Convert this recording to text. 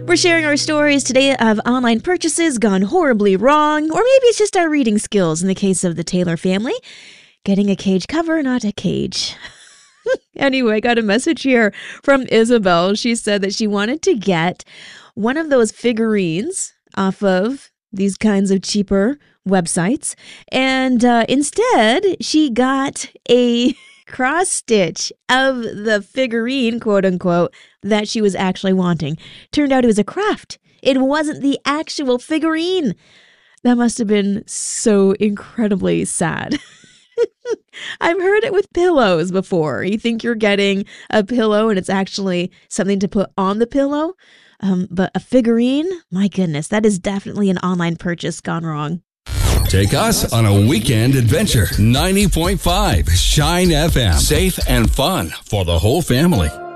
We're sharing our stories today of online purchases gone horribly wrong, or maybe it's just our reading skills in the case of the Taylor family. Getting a cage cover, not a cage. Anyway, I got a message here from Isabel. She said that she wanted to get one of those figurines off of these kinds of cheaper websites. And instead, she got a cross stitch of the figurine, quote unquote, that she was actually wanting. Turned out it was a craft. It wasn't the actual figurine. That must have been so incredibly sad. I've heard it with pillows before. You think you're getting a pillow and it's actually something to put on the pillow. But a figurine, my goodness, that is definitely an online purchase gone wrong. Take us on a weekend adventure. 90.5 Shine FM. Safe and fun for the whole family.